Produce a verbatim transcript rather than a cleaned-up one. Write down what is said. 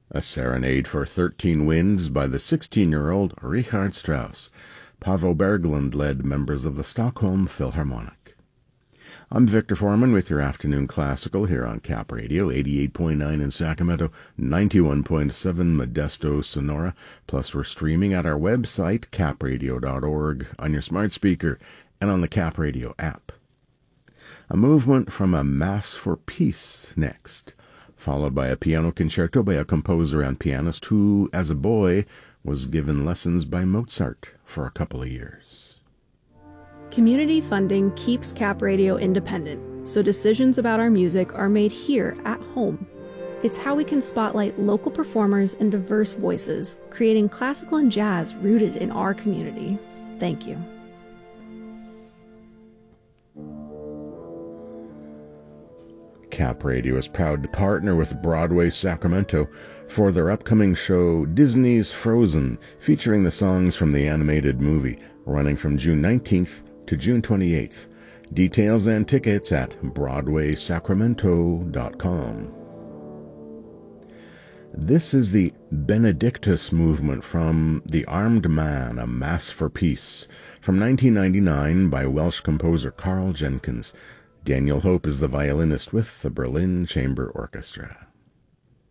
A Serenade for Thirteen Winds by the sixteen-year-old Richard Strauss. Paavo Berglund led members of the Stockholm Philharmonic. I'm Victor Foreman with your afternoon classical here on Cap Radio, eighty-eight point nine in Sacramento, ninety-one point seven Modesto, Sonora. Plus, we're streaming at our website, cap radio dot org, on your smart speaker and on the Cap Radio app. A movement from a Mass for Peace next, followed by a piano concerto by a composer and pianist who, as a boy, was given lessons by Mozart for a couple of years. Community funding keeps Cap Radio independent, so decisions about our music are made here at home. It's how we can spotlight local performers and diverse voices, creating classical and jazz rooted in our community. Thank you. Cap Radio is proud to partner with Broadway Sacramento for their upcoming show Disney's Frozen, featuring the songs from the animated movie, running from June nineteenth to June twenty-eighth. Details and tickets at broadway sacramento dot com. This is the Benedictus movement from The Armed Man, A Mass for Peace, from nineteen ninety-nine by Welsh composer Carl Jenkins. Daniel Hope is the violinist with the Berlin Chamber Orchestra.